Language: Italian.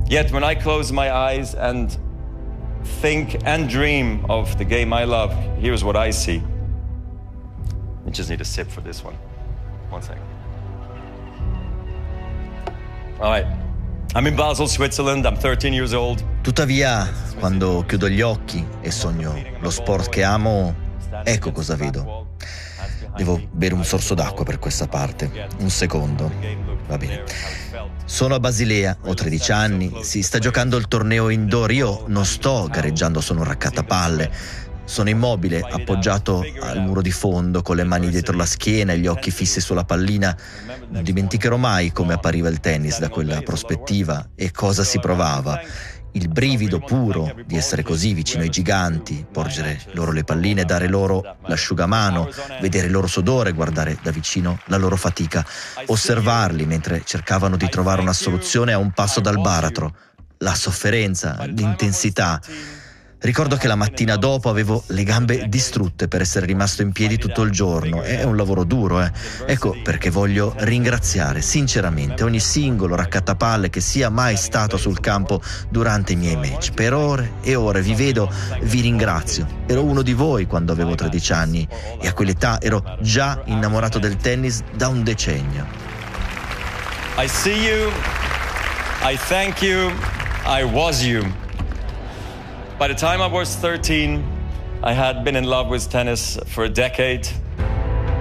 Yet when I close my eyes and think and dream of the game I love, here's what I see. I just need a sip for this one. One second. All right. I'm in Basel, Switzerland. I'm 13 years old. Tuttavia, quando chiudo gli occhi e sogno lo sport che amo, ecco cosa vedo. Devo bere un sorso d'acqua per questa parte. Un secondo. Va bene. Sono a Basilea, ho 13 anni, si sta giocando il torneo indoor. Io non sto gareggiando, sono un raccattapalle. Sono immobile, appoggiato al muro di fondo, con le mani dietro la schiena e gli occhi fissi sulla pallina. Non dimenticherò mai come appariva il tennis da quella prospettiva e cosa si provava. Il brivido puro di essere così vicino ai giganti, porgere loro le palline, dare loro l'asciugamano, vedere il loro sudore, guardare da vicino la loro fatica, osservarli mentre cercavano di trovare una soluzione a un passo dal baratro, la sofferenza, l'intensità. Ricordo che la mattina dopo avevo le gambe distrutte per essere rimasto in piedi tutto il giorno. È un lavoro duro, Ecco perché voglio ringraziare sinceramente ogni singolo raccattapalle che sia mai stato sul campo durante i miei match. Per ore e ore vi vedo, vi ringrazio. Ero uno di voi quando avevo 13 anni e a quell'età ero già innamorato del tennis da un decennio. I see you, I thank you, I was you. By the time I was 13, I had been in love with tennis for a decade.